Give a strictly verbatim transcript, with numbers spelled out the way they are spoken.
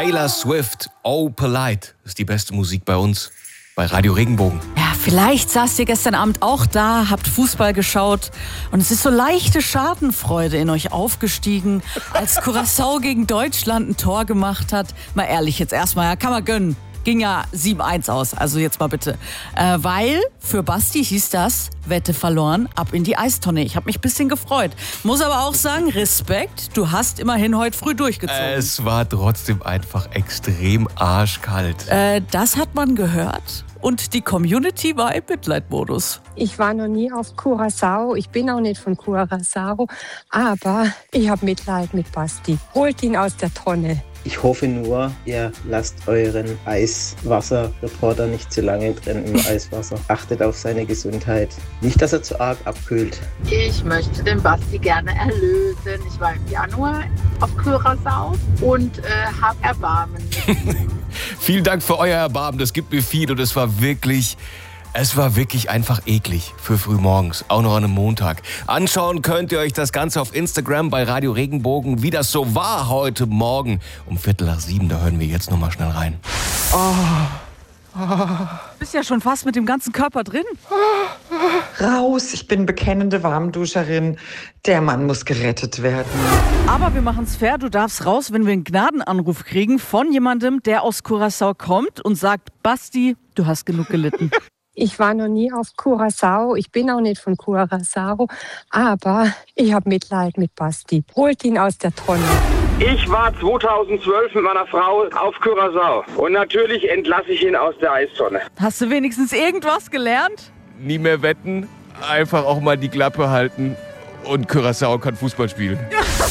Taylor Swift, Oh Polite, ist die beste Musik bei uns, bei Radio Regenbogen. Ja, vielleicht saßt ihr gestern Abend auch da, habt Fußball geschaut und es ist so leichte Schadenfreude in euch aufgestiegen, als Curaçao gegen Deutschland ein Tor gemacht hat. Mal ehrlich jetzt erstmal, ja, kann man gönnen. Ging ja sieben eins aus, also jetzt mal bitte. Äh, weil für Basti hieß das, Wette verloren, ab in die Eistonne. Ich habe mich ein bisschen gefreut. Muss aber auch sagen, Respekt, du hast immerhin heute früh durchgezogen. Es war trotzdem einfach extrem arschkalt. Äh, das hat man gehört und die Community war im Mitleidmodus. Ich war noch nie auf Curaçao, ich bin auch nicht von Curaçao, aber ich habe Mitleid mit Basti. Holt ihn aus der Tonne. Ich hoffe nur, ihr lasst euren Eiswasserreporter nicht zu lange drin im Eiswasser. Achtet auf seine Gesundheit. Nicht, dass er zu arg abkühlt. Ich möchte den Basti gerne erlösen. Ich war im Januar auf Curaçao und äh, habe Erbarmen. Vielen Dank für euer Erbarmen, das gibt mir viel und es war wirklich... Es war wirklich einfach eklig für frühmorgens, auch noch an einem Montag. Anschauen könnt ihr euch das Ganze auf Instagram bei Radio Regenbogen, wie das so war heute Morgen um Viertel nach sieben. Da hören wir jetzt noch mal schnell rein. Oh. Oh. Du bist ja schon fast mit dem ganzen Körper drin. Raus, ich bin bekennende Warmduscherin. Der Mann muss gerettet werden. Aber wir machen es fair, du darfst raus, wenn wir einen Gnadenanruf kriegen von jemandem, der aus Curaçao kommt und sagt, Basti, du hast genug gelitten. Ich war noch nie auf Curaçao, ich bin auch nicht von Curaçao, aber ich habe Mitleid mit Basti. Holt ihn aus der Tonne. Ich war zweitausendzwölf mit meiner Frau auf Curaçao und natürlich entlasse ich ihn aus der Eistonne. Hast du wenigstens irgendwas gelernt? Nie mehr wetten, einfach auch mal die Klappe halten und Curaçao kann Fußball spielen.